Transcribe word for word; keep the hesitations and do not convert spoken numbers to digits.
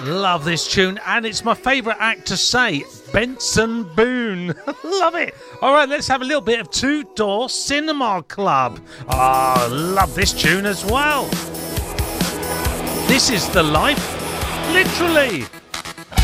Love this tune, and it's my favourite act to say, Benson Boone. Love it. All right, let's have a little bit of Two Door Cinema Club. Oh, love this tune as well. This is the life, literally.